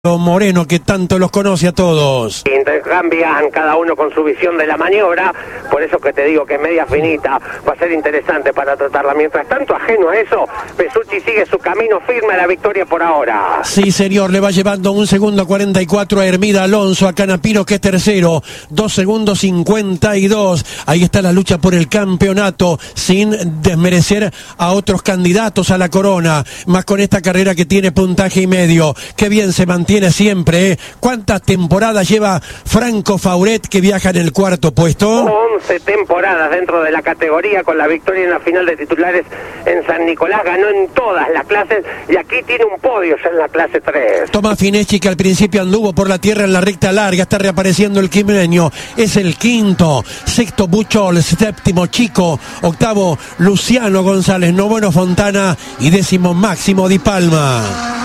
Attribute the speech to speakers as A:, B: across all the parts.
A: Moreno, que tanto los conoce a todos.
B: Intercambian cada uno con su visión de la maniobra, por eso que te digo que es media finita, va a ser interesante para tratarla. Mientras tanto, ajeno a eso, Pesucci sigue su camino firme a la victoria por ahora.
A: Sí, señor, le va llevando 1 segundo 44 a Hermida Alonso, a Canapino, que es tercero, 2 segundos 52. Ahí está la lucha por el campeonato, sin desmerecer a otros candidatos a la corona, más con esta carrera que tiene puntaje y medio. Qué bien se mantiene siempre, ¿eh? ¿Cuántas temporadas lleva Franco Fauret, que viaja en el cuarto puesto?
B: 11 temporadas dentro de la categoría, con la victoria en la final de titulares en San Nicolás. Ganó en todas las clases y aquí tiene un podio ya en la clase 3.
A: Tomás Fineschi, que al principio anduvo por la tierra en la recta larga, está reapareciendo el quimeño, es el quinto. Sexto Buchol, séptimo Chico, octavo Luciano González, noveno Fontana y décimo Máximo Di Palma.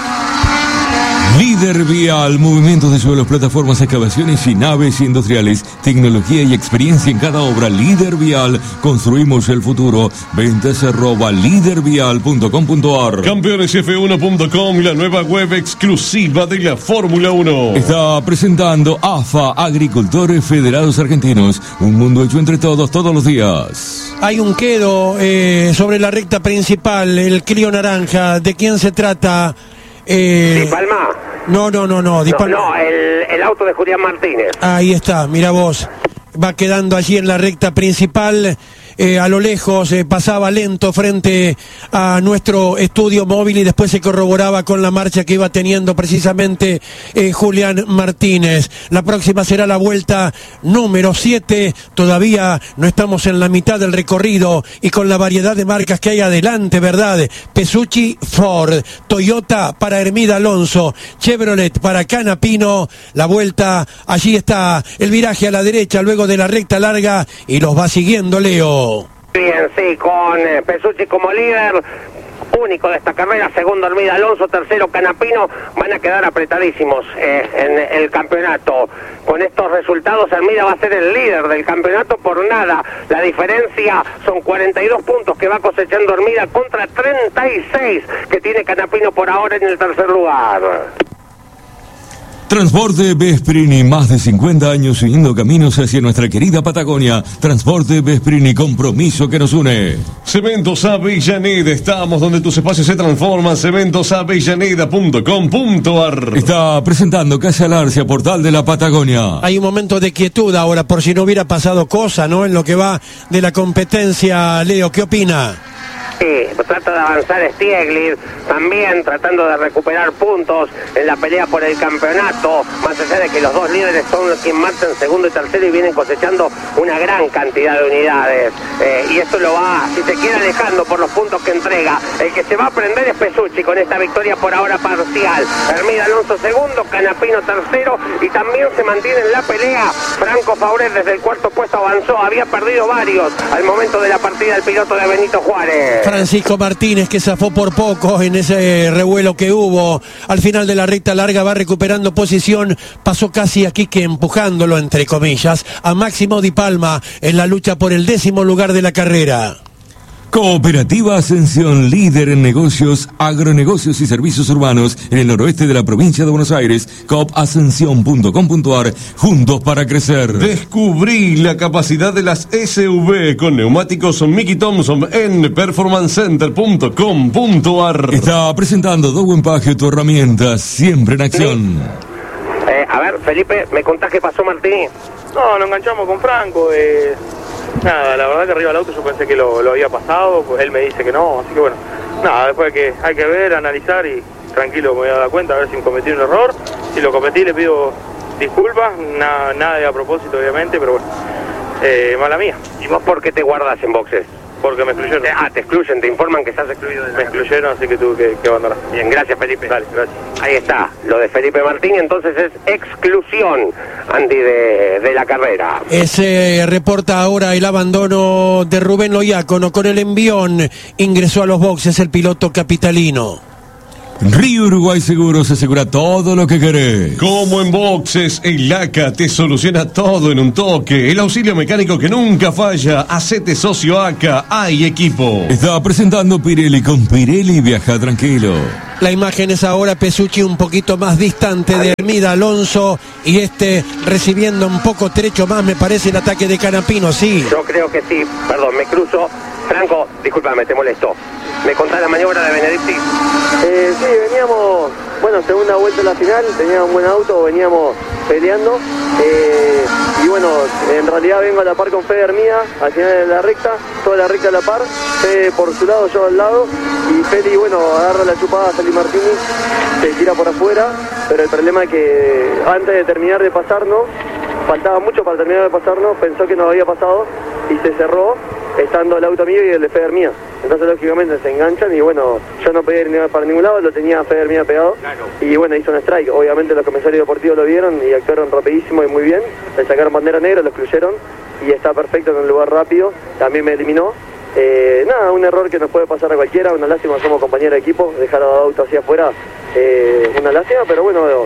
C: Líder Vial, movimientos de suelos, plataformas, excavaciones y naves industriales, tecnología y experiencia en cada obra. Líder Vial, construimos el futuro. Ventas @lidervial.com.ar.
D: Campeonesf1.com, la nueva web exclusiva de la Fórmula 1.
C: Está presentando AFA, Agricultores Federados Argentinos. Un mundo hecho entre todos, todos los días.
A: Hay un quedo sobre la recta principal, el Clio naranja. ¿De quién se trata?
B: Di Palma.
A: No, Di Palma.
B: No, el auto de Julián Martínez.
A: Ahí está, mira vos. Va quedando allí en la recta principal. A lo lejos pasaba lento frente a nuestro estudio móvil y después se corroboraba con la marcha que iba teniendo precisamente Julián Martínez. La próxima será la vuelta número 7. Todavía no estamos en la mitad del recorrido y con la variedad de marcas que hay adelante, ¿verdad? Pesucci, Ford, Toyota para Hermida Alonso, Chevrolet para Canapino. La vuelta, allí está el viraje a la derecha luego de la recta larga y los va siguiendo Leo.
B: Bien, sí, con Pesucci como líder único de esta carrera, segundo Hermida Alonso, tercero Canapino, van a quedar apretadísimos en el campeonato. Con estos resultados, Hermida va a ser el líder del campeonato por nada. La diferencia son 42 puntos que va cosechando Hermida contra 36 que tiene Canapino por ahora en el tercer lugar.
C: Transporte Vesprini, más de 50 años uniendo caminos hacia nuestra querida Patagonia. Transporte Vesprini, compromiso que nos une.
D: Cementos Avellaneda, estamos donde tus espacios se transforman. cementosavellaneda.com.ar.
C: Está presentando Casa Larcia, portal de la Patagonia.
A: Hay un momento de quietud ahora, por si no hubiera pasado cosa, ¿no? En lo que va de la competencia. Leo, ¿qué opina?
B: Sí, trata de avanzar Stieglitz, también tratando de recuperar puntos en la pelea por el campeonato, más allá de que los dos líderes son los que marchan segundo y tercero y vienen cosechando una gran cantidad de unidades. Y esto lo va, si se quiere, alejando por los puntos que entrega. El que se va a prender es Pesucci con esta victoria por ahora parcial. Hermida Alonso segundo, Canapino tercero y también se mantiene en la pelea. Franco Fauret desde el cuarto puesto avanzó, había perdido varios al momento de la partida el piloto de Benito Juárez.
A: Francisco Martínez, que zafó por poco en ese revuelo que hubo al final de la recta larga, va recuperando posición, pasó casi aquí que empujándolo entre comillas a Máximo Di Palma en la lucha por el 10º lugar de la carrera.
C: Cooperativa Ascensión, líder en negocios, agronegocios y servicios urbanos en el noroeste de la provincia de Buenos Aires. coopascension.com.ar, juntos para crecer.
D: Descubrí la capacidad de las SUV con neumáticos Mickey Thompson en performancecenter.com.ar.
C: Está presentando Dowen Pagio, tu herramienta, siempre en acción.
B: A ver, Felipe, ¿me contás qué pasó, Martín?
E: No, nos enganchamos con Franco. Nada, la verdad que arriba del auto yo pensé que lo había pasado, pues él me dice que no, así que bueno, nada, después que hay que ver, analizar y tranquilo me voy a dar cuenta a ver si cometí un error. Si lo cometí le pido disculpas, nada de a propósito obviamente, pero bueno, mala mía.
B: ¿Y vos por qué te guardas en boxes?
E: Porque me excluyeron.
B: Te excluyen, te informan que estás excluido de la carrera.
E: Me excluyeron, así que tuve que abandonar.
B: Bien, gracias Felipe.
E: Dale, gracias.
B: Ahí está, lo de Felipe Martín, entonces es exclusión, Andy, de la carrera.
A: Se reporta ahora el abandono de Rubén Loiácono con el envión. Ingresó a los boxes el piloto capitalino.
C: Río Uruguay Seguros asegura todo lo que querés.
D: Como en boxes, el ACA te soluciona todo en un toque. El auxilio mecánico que nunca falla. Hacete socio ACA, hay equipo.
C: Está presentando Pirelli. Con Pirelli viaja tranquilo.
A: La imagen es ahora Pesucci un poquito más distante de Hermida Alonso y recibiendo un poco trecho más, me parece, el ataque de Canapino, sí.
B: Yo creo que sí, perdón, me cruzo. Franco, discúlpame, te molesto. ¿Me contás la maniobra de Benedetti?
E: Sí, veníamos, segunda vuelta en la final, teníamos un buen auto, veníamos peleando. Y bueno, en realidad vengo a la par con Fede Hermida, al final de la recta, toda la recta a la par, Fede por su lado, yo al lado, y Feli, agarra la chupada a Feli Martini, se tira por afuera, pero el problema es que antes de terminar de pasarnos, faltaba mucho para terminar de pasarnos, pensó que nos había pasado y se cerró, estando el auto mío y el de Fede Hermida. Entonces lógicamente se enganchan y yo no podía ir para ningún lado, lo tenía Fede Hermida pegado, y hizo un strike. Obviamente los comisarios deportivos lo vieron y actuaron rapidísimo y muy bien, le sacaron bandera negra, lo excluyeron y está perfecto en un lugar rápido, también me eliminó. Un error que nos puede pasar a cualquiera, una lástima, somos compañeros de equipo, dejar el auto hacia afuera, una lástima, pero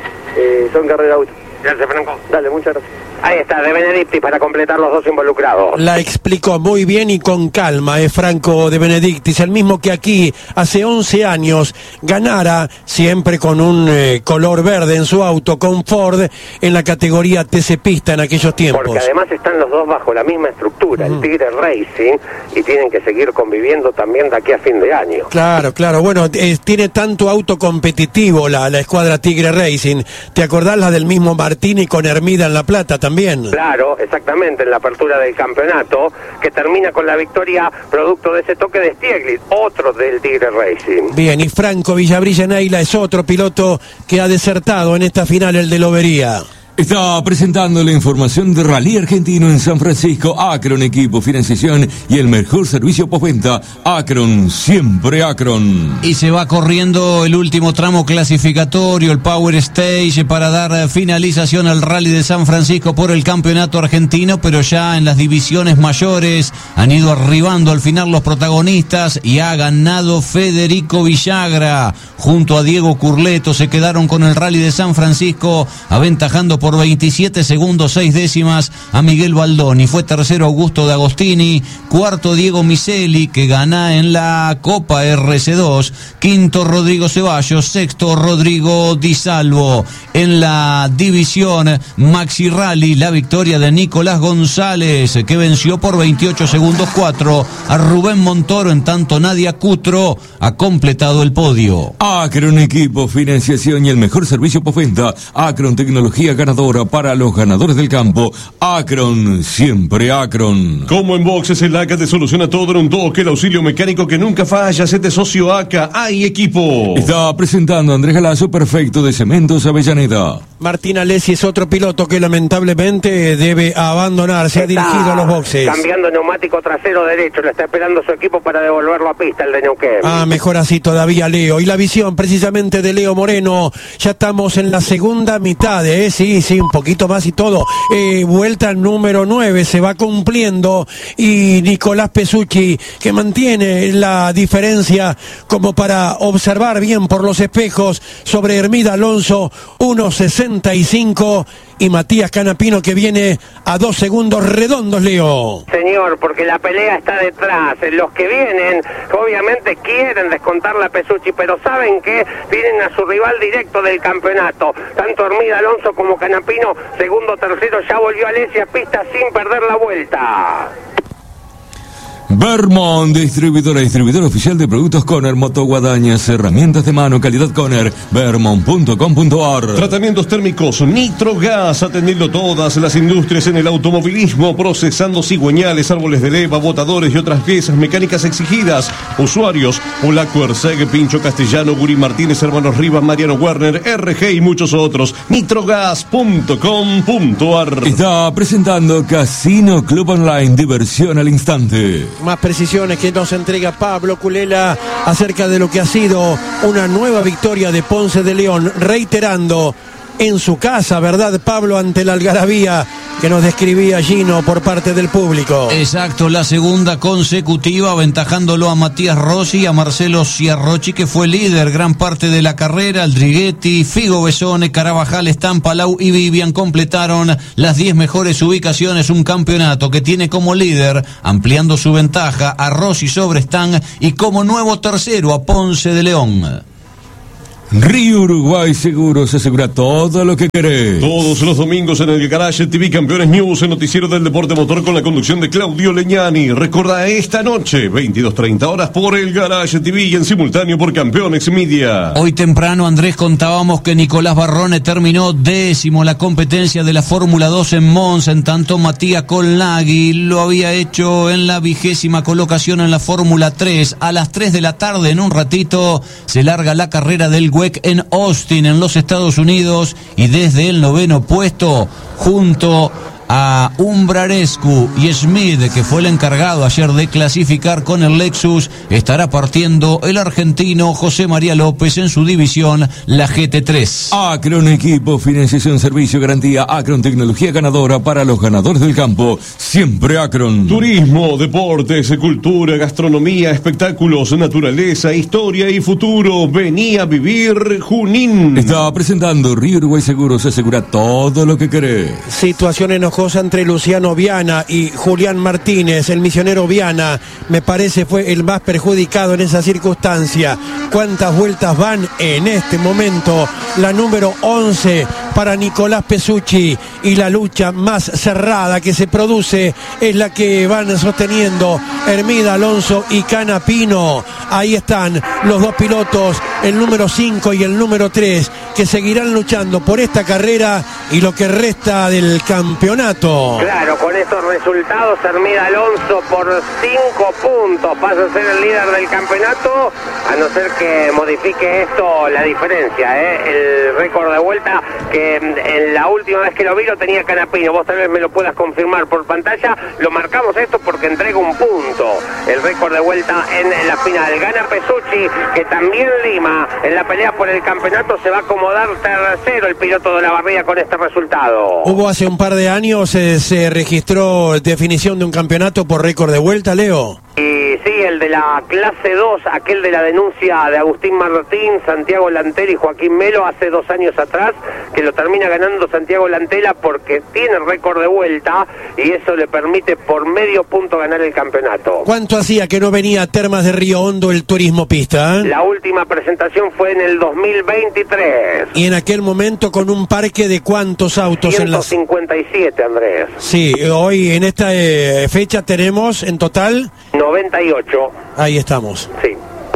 E: son carreras de auto.
B: Gracias, Franco.
E: Dale, muchas gracias.
B: Ahí está, de Benedetti para completar los dos involucrados.
A: La explicó muy bien y con calma, Franco de Benedictis, el mismo que aquí hace 11 años ganara, siempre con un color verde en su auto, con Ford, en la categoría TC Pista en aquellos tiempos.
B: Porque además están los dos bajo la misma estructura, el Tigre Racing, y tienen que seguir conviviendo también de aquí a fin de año.
A: Claro, tiene tanto auto competitivo la escuadra Tigre Racing. ¿Te acordás la del mismo Martini con Hermida en La Plata también?
B: Claro, exactamente, en la apertura del campeonato, que termina con la victoria producto de ese toque de Stieglitz, otro del Tigre Racing.
A: Bien, y Franco Villabrilla Neila es otro piloto que ha desertado en esta final, el de Lobería.
C: Está presentando la información de Rally Argentino en San Francisco. Acron, equipo, financiación y el mejor servicio postventa. Acron, siempre Acron.
F: Y se va corriendo el último tramo clasificatorio, el Power Stage, para dar finalización al Rally de San Francisco por el campeonato argentino, pero ya en las divisiones mayores han ido arribando al final los protagonistas y ha ganado Federico Villagra. Junto a Diego Curleto se quedaron con el Rally de San Francisco, aventajando por 27 segundos 6 décimas a Miguel Baldoni. Fue tercero Augusto D'Agostini, cuarto Diego Miseli, que gana en la Copa RC2, quinto Rodrigo Ceballos, sexto Rodrigo Di Salvo. En la división Maxi Rally, la victoria de Nicolás González, que venció por 28 segundos 4 a Rubén Montoro, en tanto Nadia Cutro ha completado el podio.
C: Acron, equipo, financiación y el mejor servicio postventa. Acron, tecnología ganadora para los ganadores del campo. Acron, siempre Acron.
D: Como en boxes, el ACA te soluciona todo en un toque. El auxilio mecánico que nunca falla. Sete socio ACA. ¡Hay equipo!
C: Está presentando Andrés Galazo, perfecto, de Cementos Avellaneda.
A: Martín Alessi es otro piloto que lamentablemente debe abandonar. Se ha dirigido a los boxes.
B: Cambiando neumático trasero derecho. Le está esperando su equipo para devolverlo a pista, el de Neuquén.
A: Mejor así todavía, Leo. Y la visión precisamente de Leo Moreno. Ya estamos en la segunda mitad, Sí, un poquito más y todo. Vuelta número 9 se va cumpliendo y Nicolás Pesucci, que mantiene la diferencia como para observar bien por los espejos sobre Hermida Alonso, 1.65, y Matías Canapino, que viene a 2 segundos redondos, Leo.
B: Señor, porque la pelea está detrás. Los que vienen, obviamente quieren descontarla a Pesucci, pero saben que tienen a su rival directo del campeonato. Tanto Hermida Alonso como Canapino, segundo, tercero, ya volvió Alessi a pista sin perder la vuelta.
C: Vermont, distribuidor oficial de productos Conner, motoguadañas, herramientas de mano, calidad Conner, vermont.com.ar.
D: Tratamientos térmicos Nitrogas, atendiendo todas las industrias en el automovilismo, procesando cigüeñales, árboles de leva, botadores y otras piezas mecánicas exigidas. Usuarios: Polaco, Erceg, Pincho Castellano, Guri Martínez, Hermanos Rivas, Mariano Werner, RG y muchos otros. Nitrogas.com.ar.
C: Está presentando Casino Club Online, diversión al instante.
A: Más precisiones que nos entrega Pablo Culela acerca de lo que ha sido una nueva victoria de Ponce de León, reiterando en su casa, ¿verdad, Pablo? Ante la algarabía que nos describía Gino por parte del público.
F: Exacto, la segunda consecutiva, aventajándolo a Matías Rossi y a Marcelo Ciarrochi, que fue líder gran parte de la carrera. Aldriguetti, Figo Besone, Carabajal, Stan Palau y Vivian completaron las 10 mejores ubicaciones. Un campeonato que tiene como líder, ampliando su ventaja, a Rossi sobre Stan, y como nuevo tercero a Ponce de León.
C: Río Uruguay Seguros asegura todo lo que querés.
D: Todos los domingos en el Garage TV Campeones News, el noticiero del deporte motor con la conducción de Claudio Leñani. Recuerda esta noche, 22:30 horas por el Garage TV y en simultáneo por Campeones Media.
F: Hoy temprano, Andrés, contábamos que Nicolás Barrone terminó 10º la competencia de la Fórmula 2 en Monza, en tanto Matías Colnaghi lo había hecho en la 20ª colocación en la Fórmula 3. A las 3 de la tarde, en un ratito, se larga la carrera del WEC en Austin, en los Estados Unidos, y desde el 9º puesto, junto a Umbrarescu y Schmid, que fue el encargado ayer de clasificar con el Lexus, estará partiendo el argentino José María López en su división, la GT3.
C: Acron Equipo, financiación, servicio, garantía. Acron, tecnología ganadora para los ganadores del campo. Siempre Acron.
D: Turismo, deportes, cultura, gastronomía, espectáculos, naturaleza, historia y futuro. Vení a vivir Junín.
C: Está presentando Río Uruguay Seguros, asegura todo lo que querés.
A: Situación enojosa entre Luciano Viana y Julián Martínez. El misionero Viana, me parece, fue el más perjudicado en esa circunstancia. ¿Cuántas vueltas van en este momento? La número 11 para Nicolás Pesucci, y la lucha más cerrada que se produce es la que van sosteniendo Hermida Alonso y Canapino. Ahí están los dos pilotos, el número 5 y el número 3, que seguirán luchando por esta carrera y lo que resta del campeonato.
B: Claro, con estos resultados, Hermida Alonso por 5 puntos pasa a ser el líder del campeonato, a no ser que modifique esto la diferencia, el récord de vuelta que en la última vez que lo vi lo tenía Canapino. Vos tal vez me lo puedas confirmar por pantalla. Lo marcamos esto porque entrega un punto. El récord de vuelta en la final. Gana Pesucci, que también lima en la pelea por el campeonato. Se va a acomodar tercero el piloto de la Barría con este resultado.
A: Hubo hace un par de años, se registró definición de un campeonato por récord de vuelta, Leo.
B: Y sí, el de la clase 2, aquel de la denuncia de Agustín Martín, Santiago Lantela y Joaquín Melo hace 2 años atrás, que lo termina ganando Santiago Lantela porque tiene récord de vuelta y eso le permite por medio punto ganar el campeonato.
A: ¿Cuánto hacía que no venía a Termas de Río Hondo el turismo pista?
B: La última presentación fue en el 2023.
A: Y en aquel momento con un parque de ¿cuántos autos?
B: 157, Andrés.
A: Sí, hoy en esta fecha tenemos en total
B: 98.
A: Ahí estamos.
B: Sí.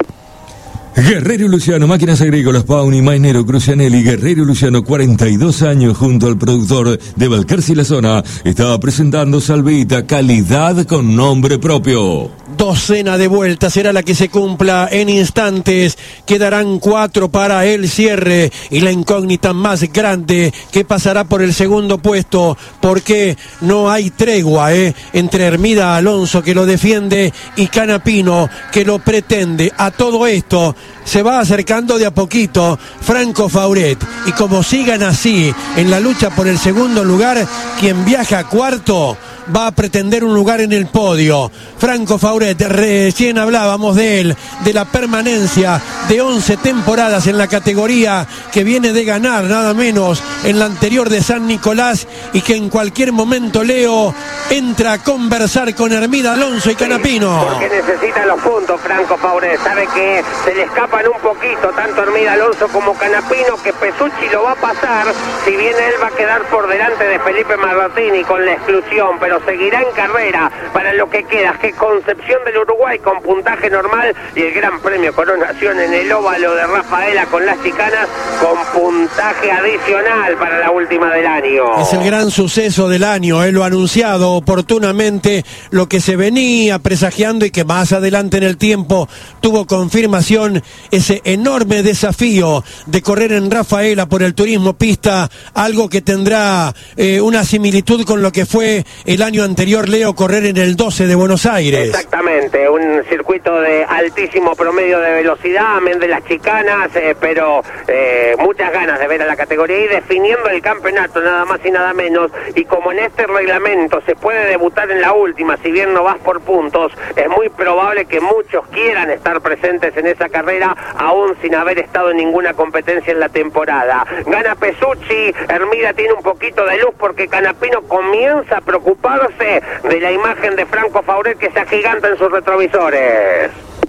C: Guerrero Luciano, máquinas agrícolas, Pauni, Mainero, Crucianelli. Guerrero Luciano, 42 años, junto al productor de Valcarce y la zona, estaba presentando Salvita, calidad con nombre propio.
A: 12 de vueltas será la que se cumpla en instantes. Quedarán 4 para el cierre y la incógnita más grande que pasará por el segundo puesto, porque no hay tregua entre Hermida Alonso, que lo defiende, y Canapino, que lo pretende. A todo esto se va acercando de a poquito Franco Fauret, y como sigan así en la lucha por el segundo lugar, quien viaja a cuarto va a pretender un lugar en el podio. Franco Fauret, recién hablábamos de él, de la permanencia de 11 temporadas en la categoría, que viene de ganar nada menos en la anterior de San Nicolás, y que en cualquier momento, Leo, entra a conversar con Hermida Alonso y Canapino.
B: Porque necesita los puntos Franco Fauret, sabe que se le escapan un poquito tanto Hermida Alonso como Canapino, que Pesucci lo va a pasar, si bien él va a quedar por delante de Felipe Marratini con la exclusión, pero seguirá en carrera para lo que queda, que Concepción del Uruguay con puntaje normal, y el Gran Premio Coronación en el óvalo de Rafaela con las chicanas con puntaje adicional para la última del año.
A: Es el gran suceso del año, él lo ha anunciado oportunamente, lo que se venía presagiando y que más adelante en el tiempo tuvo confirmación, ese enorme desafío de correr en Rafaela por el turismo pista, algo que tendrá una similitud con lo que fue el año anterior, Leo, correr en el 12 de Buenos Aires.
B: Exactamente, un circuito de altísimo promedio de velocidad, amén de las chicanas, pero muchas ganas de ver a la categoría y definiendo el campeonato, nada más y nada menos. Y como en este reglamento se puede debutar en la última, si bien no vas por puntos, es muy probable que muchos quieran estar presentes en esa carrera, aún sin haber estado en ninguna competencia en la temporada. Gana Pesucci, Hermida tiene un poquito de luz porque Canapino comienza a preocuparse de la imagen de Franco Fauret, que se agiganta en sus retrovisores.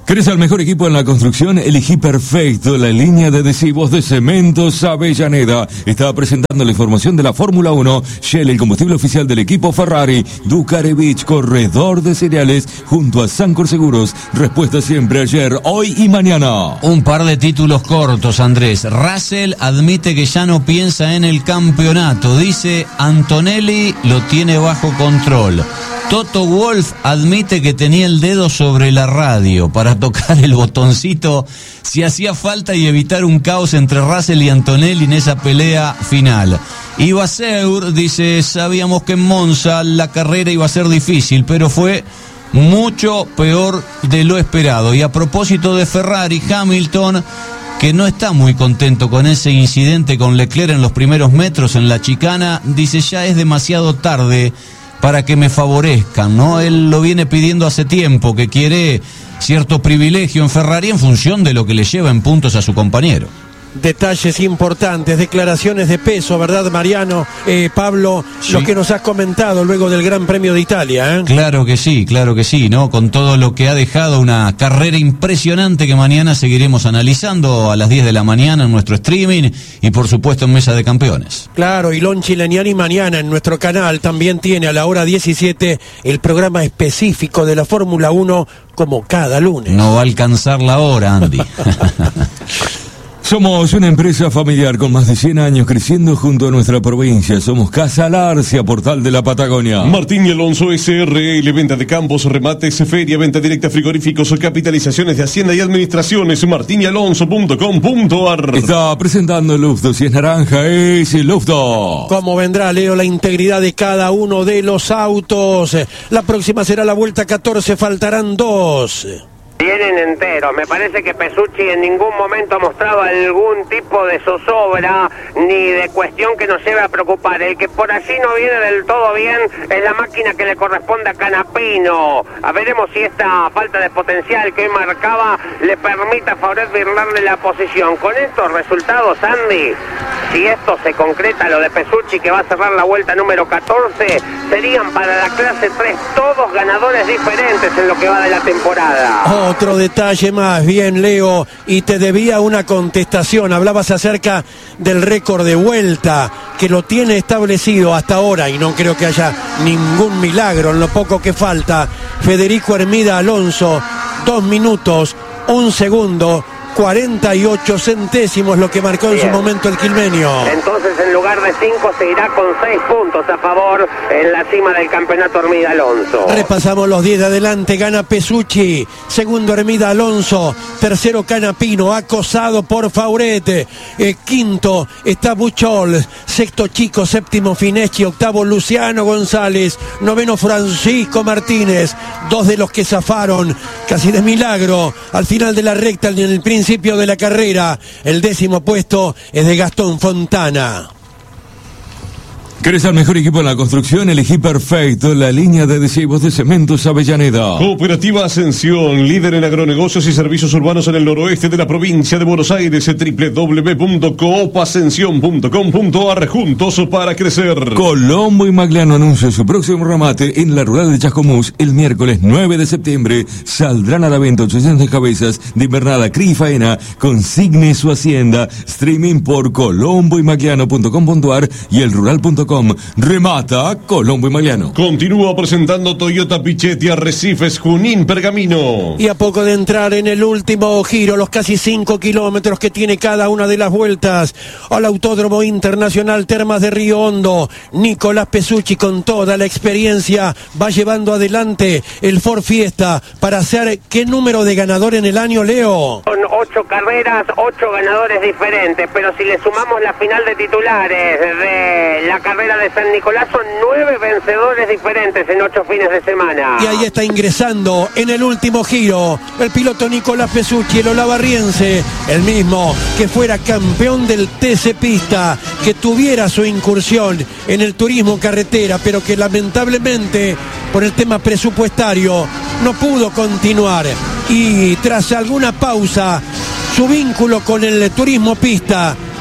C: ¿Querés al mejor equipo en la construcción? Elegí perfecto. La línea de adhesivos de Cementos Avellaneda está presentando la información de la Fórmula 1. Shell, el combustible oficial del equipo Ferrari. Ducarevich, corredor de cereales, junto a Sancor Seguros. Respuesta siempre ayer, hoy y mañana.
F: Un par de títulos cortos, Andrés. Russell admite que ya no piensa en el campeonato. Dice, Antonelli lo tiene bajo control. Toto Wolff admite que tenía el dedo sobre la radio para tocar el botoncito si hacía falta y evitar un caos entre Russell y Antonelli en esa pelea final. Y Vasseur dice, sabíamos que en Monza la carrera iba a ser difícil, pero fue mucho peor de lo esperado. Y a propósito de Ferrari, Hamilton, que no está muy contento con ese incidente con Leclerc en los primeros metros en la chicana, dice, ya es demasiado tarde para que me favorezcan, ¿no? Él lo viene pidiendo hace tiempo, que quiere cierto privilegio en Ferrari en función de lo que le lleva en puntos a su compañero.
A: Detalles importantes, declaraciones de peso, ¿verdad, Mariano? Pablo, sí. Lo que nos has comentado luego del Gran Premio de Italia, ¿eh? Claro que sí, ¿no? Con todo lo que ha dejado, una carrera impresionante que mañana seguiremos analizando a las 10 de la mañana en nuestro streaming y por supuesto en Mesa de Campeones. Claro, y Lonchi Leniani mañana en nuestro canal también tiene a la hora 17 el programa específico de la Fórmula 1 como cada lunes. No va a alcanzar la hora, Andy.
C: Somos una empresa familiar con más de 100 años creciendo junto a nuestra provincia. Somos Casa Larcia, portal de la Patagonia.
D: Martín y Alonso SRL, venta de campos, remates, feria, venta directa, frigoríficos, capitalizaciones de Hacienda y Administraciones. martinyalonso.com.ar.
C: Está presentando el Lufto. Si es naranja, es el Lufto.
A: ¿Cómo vendrá, Leo, la integridad de cada uno de los autos? La próxima será la vuelta 14, faltarán 2.
B: Vienen enteros. Me parece que Pesucci en ningún momento ha mostrado algún tipo de zozobra ni de cuestión que nos lleve a preocupar. El que por allí no viene del todo bien es la máquina que le corresponde a Canapino. Veremos si esta falta de potencial que hoy marcaba le permite a Fauret virlarle la posición. Con estos resultados, Andy, si esto se concreta, lo de Pesucci que va a cerrar la vuelta número 14, serían para la clase 3 todos ganadores diferentes en lo que va de la temporada.
A: Otro detalle más, bien, Leo, y te debía una contestación. Hablabas acerca del récord de vuelta que lo tiene establecido hasta ahora, y no creo que haya ningún milagro en lo poco que falta. Federico Hermida Alonso, 2 minutos, 1 segundo, 48 centésimos lo que marcó en su momento el quilmenio.
B: Entonces, en lugar de 5 se irá con 6 puntos a favor en la cima del campeonato Hermida Alonso.
A: Repasamos los 10 de adelante. Gana Pesucci, segundo Hermida Alonso, tercero Canapino, acosado por Fauret, quinto está Buchol, sexto Chico, séptimo Fineschi, octavo Luciano González, noveno Francisco Martínez. 2 de los que zafaron casi de milagro al final de la recta en el principio de la carrera. El 10º puesto es de Gastón Fontana.
C: ¿Querés al mejor equipo en la construcción? Elegí perfecto. La línea de adhesivos de Cementos Avellaneda.
D: Cooperativa Ascensión, líder en agronegocios y servicios urbanos en el noroeste de la provincia de Buenos Aires. www.coopascensión.com.ar. Juntos para crecer.
C: Colombo y Magliano anuncia su próximo remate en la rural de Chascomús el miércoles 9 de septiembre. Saldrán a la venta 800 cabezas de invernada, cría y faena. Consigne su hacienda. Streaming por colomboymagliano.com.ar y elrural.com. Remata Colombo y Magliano.
D: Continúa presentando Toyota Pichetti, Arrecifes, Junín, Pergamino.
A: Y a poco de entrar en el último giro, los casi 5 kilómetros que tiene cada una de las vueltas al Autódromo Internacional Termas de Río Hondo, Nicolás Pesucci, con toda la experiencia, va llevando adelante el Ford Fiesta para hacer ¿qué número de ganador en el año, Leo?
B: Son 8 carreras, 8 ganadores diferentes, pero si le sumamos la final de titulares de la carrera de San Nicolás, son 9 vencedores diferentes en 8 fines de semana.
A: Y ahí está ingresando en el último giro el piloto Nicolás Pesucci, el olavarriense, el mismo que fuera campeón del TC Pista, que tuviera su incursión en el turismo carretera, pero que lamentablemente por el tema presupuestario no pudo continuar. Y tras alguna pausa, su vínculo con el turismo pista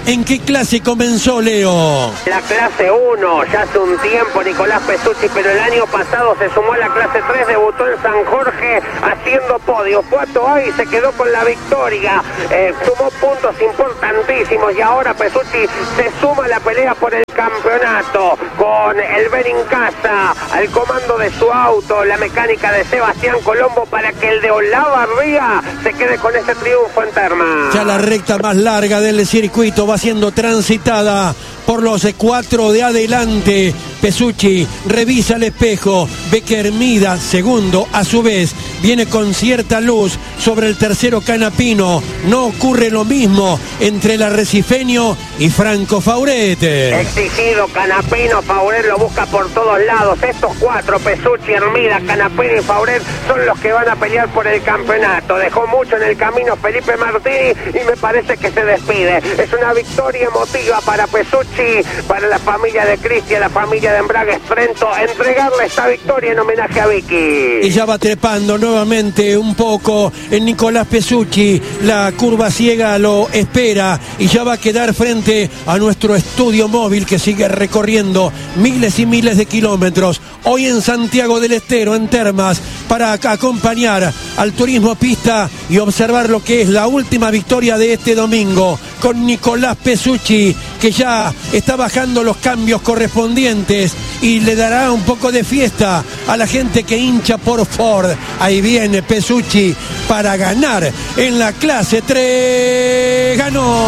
A: ¿En qué clase comenzó, Leo?
B: La clase 1, ya hace un tiempo Nicolás Pesucci, pero el año pasado se sumó a la clase 3, debutó en San Jorge haciendo podio, fue a Toay y se quedó con la victoria, sumó puntos importantísimos y ahora Pesucci se suma a la pelea por el campeonato con el Benincasa al comando de su auto, la mecánica de Sebastián Colombo, para que el de Olavarría se quede con este triunfo en Termas.
A: Ya la recta más larga del circuito va siendo transitada por los 4 de adelante. Pesucci revisa el espejo, ve que Hermida, segundo, a su vez, viene con cierta luz sobre el tercero Canapino. No ocurre lo mismo entre el arrecifeño y Franco Fauret.
B: Exigido Canapino, Fauret lo busca por todos lados. Estos 4, Pesucci, Hermida, Canapino y Fauret, son los que van a pelear por el campeonato. Dejó mucho en el camino Felipe Martini y me parece que se despide. Es una victoria emotiva para Pesucci, para la familia de Cristian, la familia de Embragues Trento, entregarle esta victoria en homenaje a Vicky.
A: Y ya va trepando nuevamente un poco en Nicolás Pesucci, la curva ciega lo espera y ya va a quedar frente a nuestro estudio móvil que sigue recorriendo miles y miles de kilómetros, hoy en Santiago del Estero, en Termas, para acompañar al turismo pista y observar lo que es la última victoria de este domingo, con Nicolás Pesucci, que ya está bajando los cambios correspondientes y le dará un poco de fiesta a la gente que hincha por Ford. Ahí viene Pesucci para ganar en la clase 3.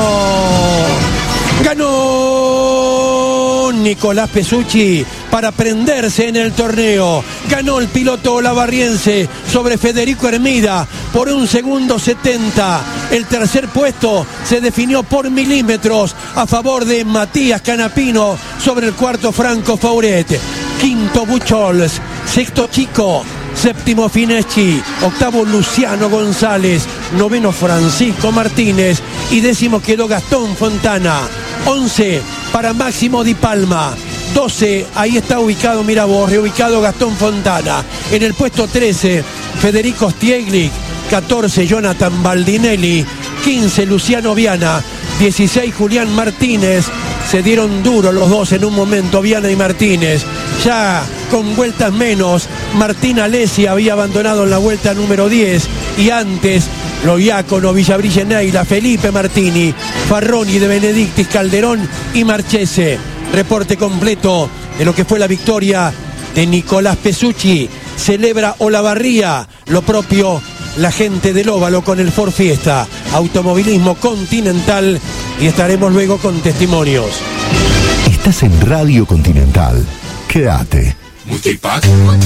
A: Ganó Nicolás Pesucci para prenderse en el torneo. Ganó el piloto olavarriense sobre Federico Hermida por 1 segundo 70. El tercer puesto se definió por milímetros a favor de Matías Canapino sobre el cuarto Franco Fauret. Quinto Buchholz, sexto Chico, séptimo Fineschi, octavo Luciano González, noveno Francisco Martínez y décimo quedó Gastón Fontana. 11 para Máximo Di Palma. 12, ahí está ubicado, mira vos, reubicado Gastón Fontana. En el puesto 13, Federico Stieglich. 14, Jonathan Baldinelli. 15, Luciano Viana. 16, Julián Martínez. Se dieron duro los dos en un momento, Viana y Martínez. Ya con vueltas menos, Martín Alessi había abandonado en la vuelta número 10. Y antes, Loiacono, Villabrilla Neila, Felipe Martini, Farroni, De Benedictis, Calderón y Marchese. Reporte completo de lo que fue la victoria de Nicolás Pesucci. Celebra Olavarría, lo propio la gente del Óvalo con el Ford Fiesta. Automovilismo Continental y estaremos luego con testimonios.
G: Estás en Radio Continental. Quédate.
H: Multipack.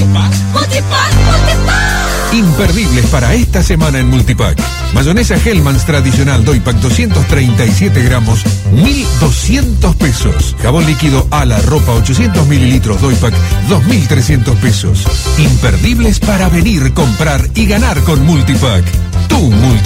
H: Imperdibles para esta semana en Multipack. Mayonesa Hellmann's tradicional Doipack 237 gramos, 1.200 pesos. Jabón líquido Ala Ropa 800 mililitros Doipack, 2.300 pesos. Imperdibles para venir, comprar y ganar con Multipack. Tu Multipack.